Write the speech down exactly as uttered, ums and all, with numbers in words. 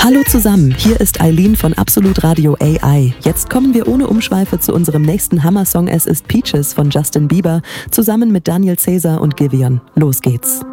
Hallo zusammen, hier ist Eileen von Absolut Radio A I. Jetzt kommen wir ohne Umschweife zu unserem nächsten Hammer-Song. Es ist Peaches von Justin Bieber, zusammen mit Daniel Caesar und Giveon. Los geht's.